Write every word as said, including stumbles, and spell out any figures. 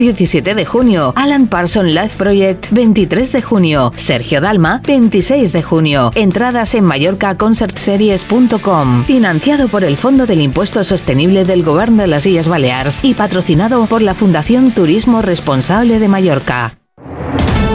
diecisiete de junio. Alan Parsons Live Project, veintitrés de junio. Sergio Dalma, veintiséis de junio. Entradas en mallorca concert series punto com. Financiado por el Fondo del Impuesto Sostenible del Govern de las Illes Balears y patrocinado por la Fundación Turismo Responsable de Mallorca.